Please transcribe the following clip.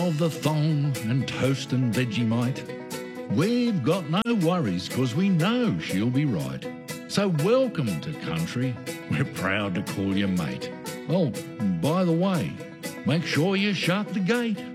of the thong and toast and Vegemite. We've got no worries 'cause we know she'll be right. So welcome to country, we're proud to call you mate. Oh, by the way, make sure you shut the gate.